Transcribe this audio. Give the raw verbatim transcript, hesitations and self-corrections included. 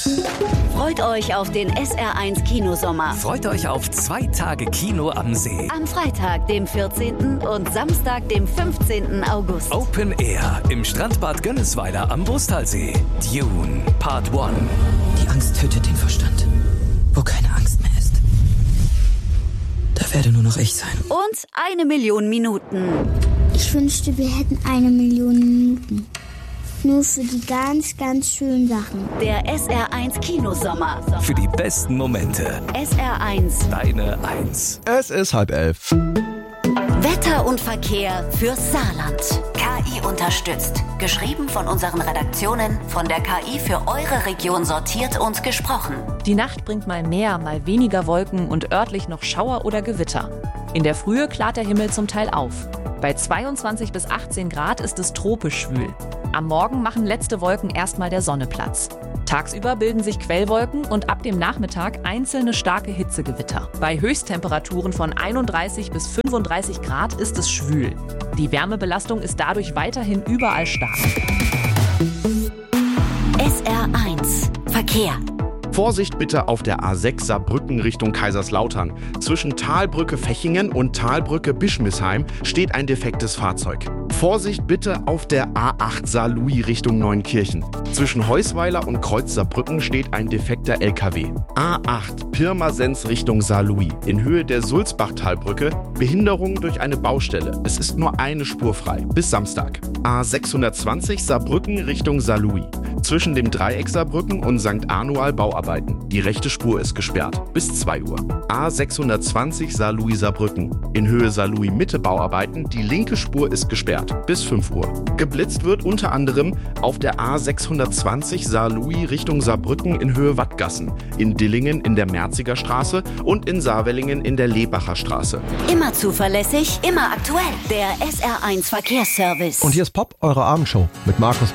Freut euch auf den S R eins Kinosommer. Freut euch auf zwei Tage Kino am See. Am Freitag, dem vierzehnten und Samstag, dem fünfzehnten August. Open Air im Strandbad Gönnesweiler am Brustalsee. Dune Part eins. Die Angst tötet den Verstand. Wo keine Angst mehr ist, da werde nur noch ich sein. Und eine Million Minuten. Ich wünschte, wir hätten eine Million Minuten. Nur für die ganz, ganz schönen Sachen. Der S R eins Kinosommer. Für die besten Momente. S R eins. Deine Eins. Es ist halb elf. Wetter und Verkehr fürs Saarland. K I unterstützt. Geschrieben von unseren Redaktionen, von der K I für eure Region sortiert und gesprochen. Die Nacht bringt mal mehr, mal weniger Wolken und örtlich noch Schauer oder Gewitter. In der Frühe klart der Himmel zum Teil auf. Bei zweiundzwanzig bis achtzehn Grad ist es tropisch schwül. Am Morgen machen letzte Wolken erstmal der Sonne Platz. Tagsüber bilden sich Quellwolken und ab dem Nachmittag einzelne starke Hitzegewitter. Bei Höchsttemperaturen von einunddreißig bis fünfunddreißig Grad ist es schwül. Die Wärmebelastung ist dadurch weiterhin überall stark. S R eins Verkehr. Vorsicht bitte auf der A sechs Saarbrücken Richtung Kaiserslautern. Zwischen Talbrücke-Fechingen und Talbrücke-Bischmisheim steht ein defektes Fahrzeug. Vorsicht bitte auf der A acht Saarlouis Richtung Neunkirchen. Zwischen Heusweiler und Kreuz Saarbrücken steht ein defekter L K W. A acht Pirmasens Richtung Saarlouis. In Höhe der Sulzbachtalbrücke Behinderung durch eine Baustelle. Es ist nur eine Spur frei. Bis Samstag. A sechshundertzwanzig Saarbrücken Richtung Saarlouis. Zwischen dem Dreieck Saarbrücken und Sankt Anual Bauarbeiten. Die rechte Spur ist gesperrt. Bis zwei Uhr. A sechshundertzwanzig Saarlouis Saarbrücken. In Höhe Saarlouis Mitte Bauarbeiten. Die linke Spur ist gesperrt. Bis fünf Uhr. Geblitzt wird unter anderem auf der A sechshundertzwanzig Saarlouis Richtung Saarbrücken in Höhe Wattgassen. In Dillingen in der Merziger Straße und in Saarwellingen in der Lebacher Straße. Immer zuverlässig, immer aktuell. Der S R eins Verkehrsservice. Und hier ist Pop, eure Abendshow mit Markus